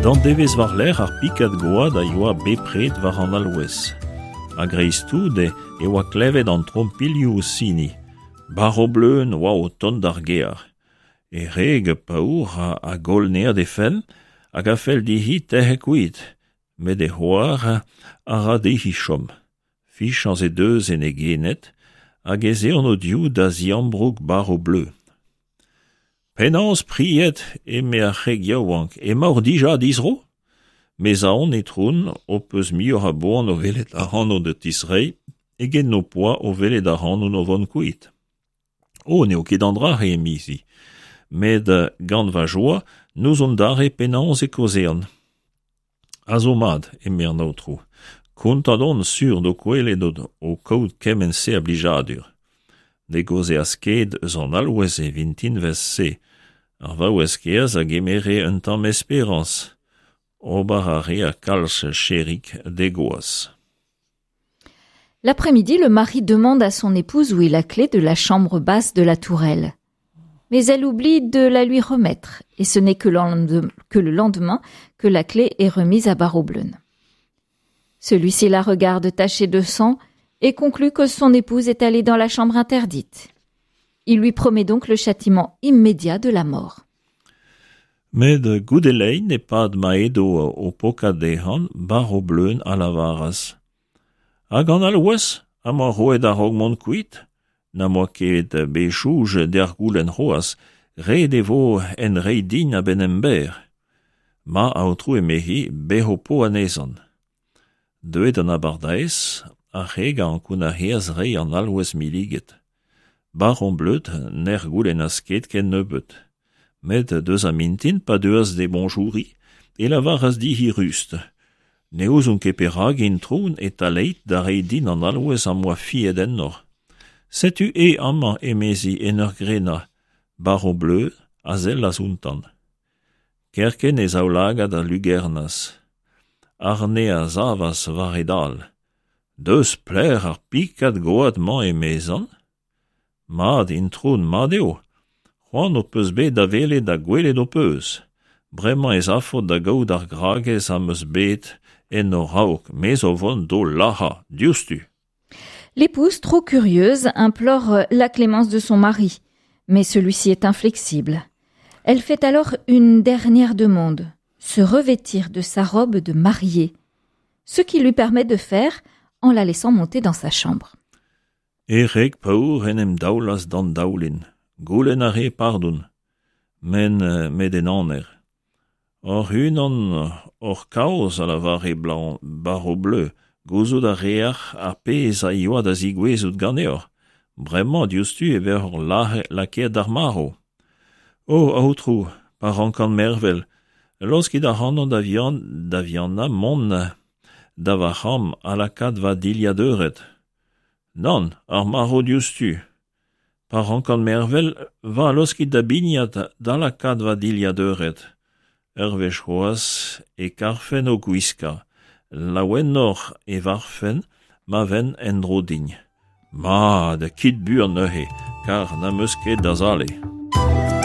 Dan devez war l'er ar pikad goad a yoa bepred war an alwez. A greistout e oa klevet an trompilioù sini. Baro bleun oa o ton d'ar gear. E reg paour a golner de fem, hag a fel dihi tehe kuit, met e c'hoar a ra dihi chom. Fichans e deus en e genet, hag e zeon o diou da ziambrouk baro bleu. Penans priet e me a c'heg yaouank, e maur dija dizro? Mez a on e troun o peus miur a boan o velet a ran o de tisrei, e gen no poa o velet a ran o no von kuit. O neo ket an dra re emizi, met gant va joa, nous on dare penans e kozern. A zo mad, e mer naotrou. Kontadon sur do kwelet o kaout kemense a blijadur. De goze a sked eus an alwez e vintin vez se. Ar vaouez keaz a gemere un tamm espérance. Obar a re a kalch chérik de goaz. L'après-midi, le mari demande à son épouse où est la clé de la chambre basse de la tourelle. Mais elle oublie de la lui remettre, et ce n'est que le lendemain que la clé est remise à Baro Bleun. Celui-ci la regarde tachée de sang et conclut que son épouse est allée dans la chambre interdite. Il lui promet donc le châtiment immédiat de la mort. Met goudelein e pad maedo o pokadehan Baro Bleun a la varas. Hag an alwez, a ma roed a rogmont kuit, na moa ket bechouj der goulen roaz, red e vo en reidin a ben ember. Ma aotrou e mehi beho po anezan. Deuet an abardaez, a reg an koun a heaz rei an alwez miliget. Baron bleut ner goulen asket ken nebeut. Met deus a mintin pa deus de bonjouri, e la varas dihi rust. Neouz un kepera gin troun et a leit da reidin an alwez a moa fi edennor. Setu e ama emezi en ur grena, Baro bleu a zel a zuntan. Kerken e zaoulagad a lugernas. Arne a zavas var edal. Deus pler ar pikad goad man emezan? Mad in troun madeo. C'hoant o peus bet da vele da gwelet o peus. Bremañ ez afo da gaout ar gragez am eus bet en o raok, mez o von do laha, dioustu. L'épouse, trop curieuse, implore la clémence de son mari, mais celui-ci est inflexible. Elle fait alors une dernière demande, se revêtir de sa robe de mariée, ce qui lui permet de faire en la laissant monter dans sa chambre. E reg paour en em daoulas dan daoulin, goulen a re pardon, men en aner. Or unan or kaoz a la vare blanc Baro bleu, gouzout a reach a pez a yoa da zigouezout ganeor. Bremañ dioustu e ver la ket d'ar maro. O, aotrou, par ankan mervel, loskid a ranon da viana mon da va ram a la kad va dilia deuret. Non, ar maro dioustu. Par ankan mervel, va loskid da bignat da la kad va dilia deuret. Ur vech roaz e karfen o gwiska. Laouen nor e varfen ma ven en dro dign. Ma, de kit bur neuhe, kar na meus ket da zale.